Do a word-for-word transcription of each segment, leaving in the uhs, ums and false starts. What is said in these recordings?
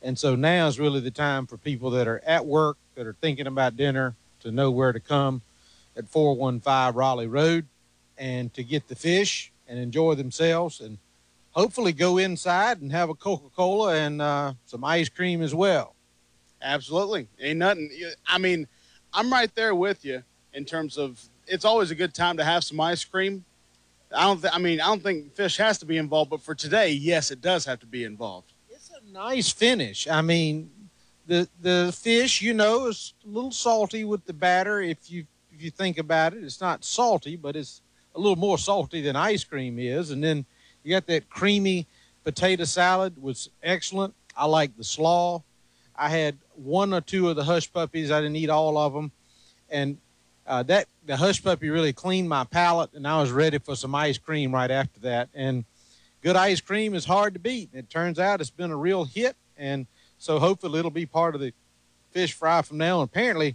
And so now is really the time for people that are at work, that are thinking about dinner, to know where to come at four one five Raleigh Road and to get the fish and enjoy themselves and hopefully go inside and have a Coca-Cola and uh, some ice cream as well. Absolutely. Ain't nothing. I mean, I'm right there with you in terms of it's always a good time to have some ice cream. I don't. Th- I mean, I don't think fish has to be involved, but for today, yes, it does have to be involved. It's a nice finish. I mean, the the fish, you know, is a little salty with the batter. If you if you think about it, it's not salty, but it's a little more salty than ice cream is. And then you got that creamy potato salad, was excellent. I like the slaw. I had one or two of the hush puppies. I didn't eat all of them, and uh, that the hush puppy really cleaned my palate, and I was ready for some ice cream right after that. And good ice cream is hard to beat. It turns out it's been a real hit, and so hopefully it'll be part of the fish fry from now on. Apparently,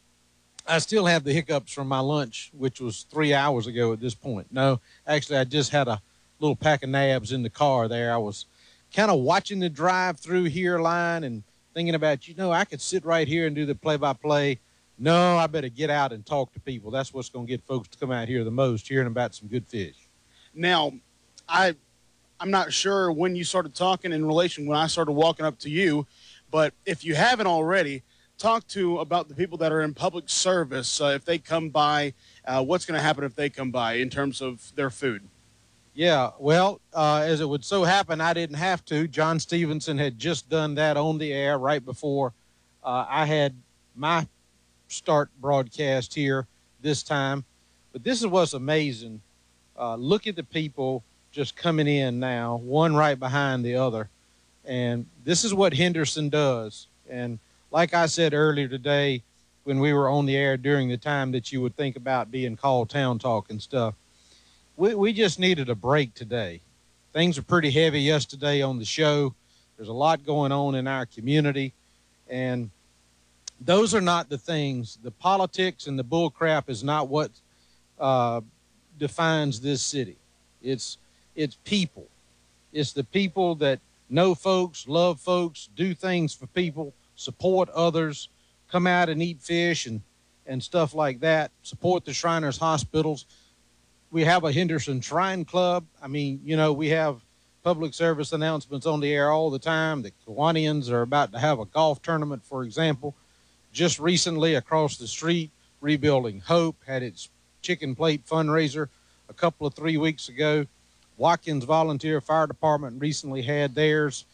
I still have the hiccups from my lunch, which was three hours ago at this point. No, actually, I just had a little pack of nabs in the car there. I was kind of watching the drive-through here line and thinking about, you know, I could sit right here and do the play-by-play. No, I better get out and talk to people. That's what's going to get folks to come out here the most, hearing about some good fish. Now, I I'm not sure when you started talking in relation when I started walking up to you, but if you haven't already, talk to about the people that are in public service. Uh, if they come by, uh, what's going to happen if they come by in terms of their food? Yeah, well, uh, as it would so happen, I didn't have to. John Stevenson had just done that on the air right before uh, I had my start broadcast here this time. But this is what's amazing. Uh, look at the people just coming in now, one right behind the other. And this is what Henderson does. And like I said earlier today, when we were on the air during the time that you would think about being called Town Talk and stuff, we, we just needed a break today. Things were pretty heavy yesterday on the show. There's a lot going on in our community. And those are not the things. The politics and the bull crap is not what uh, defines this city. It's it's people. It's the people that know folks, love folks, do things for people, support others, come out and eat fish and, and stuff like that, support the Shriners Hospitals. We have a Henderson Shrine Club. I mean, you know, we have public service announcements on the air all the time. The Kiwanians are about to have a golf tournament, for example. Just recently across the street, Rebuilding Hope had its chicken plate fundraiser a couple of three weeks ago. Watkins Volunteer Fire Department recently had theirs.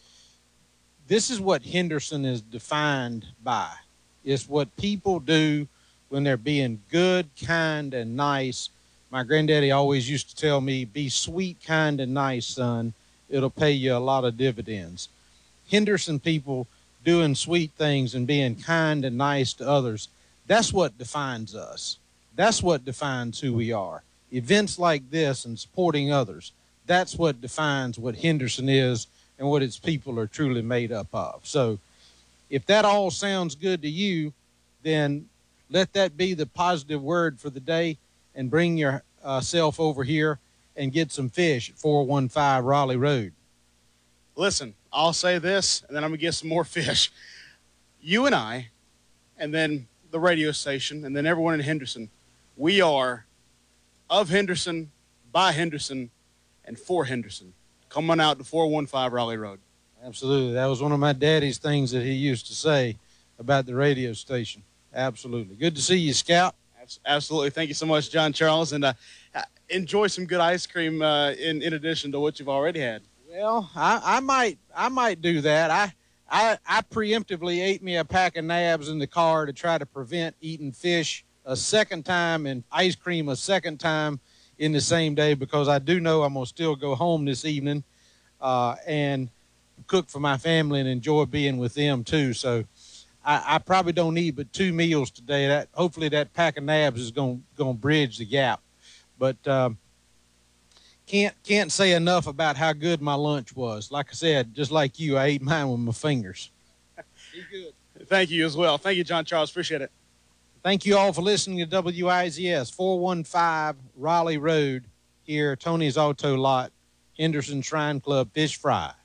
This is what Henderson is defined by. It's what people do when they're being good, kind, and nice. My granddaddy always used to tell me, be sweet, kind, and nice, son. It'll pay you a lot of dividends. Henderson people doing sweet things and being kind and nice to others, that's what defines us. That's what defines who we are. Events like this and supporting others, that's what defines what Henderson is and what its people are truly made up of. So if that all sounds good to you, then let that be the positive word for the day, and bring yourself uh, over here and get some fish at four one five Raleigh Road. Listen, I'll say this, and then I'm going to get some more fish. You and I, and then the radio station, and then everyone in Henderson, we are of Henderson, by Henderson, and for Henderson. Come on out to four one five Raleigh Road. Absolutely. That was one of my daddy's things that he used to say about the radio station. Absolutely. Good to see you, Scout. Absolutely. Thank you so much, John Charles. And uh, enjoy some good ice cream uh, in, in addition to what you've already had. Well, I, I might I might do that. I, I I preemptively ate me a pack of nabs in the car to try to prevent eating fish a second time and ice cream a second time in the same day, because I do know I'm going to still go home this evening uh, and cook for my family and enjoy being with them too. So I, I probably don't eat but two meals today. That hopefully that pack of nabs is going going to bridge the gap. But um, can't can't say enough about how good my lunch was. Like I said, just like you, I ate mine with my fingers. Be good. Thank you as well. Thank you, John Charles. Appreciate it. Thank you all for listening to W I Z S four one five Raleigh Road here, Tony's Auto Lot, Henderson Shrine Club Fish Fry.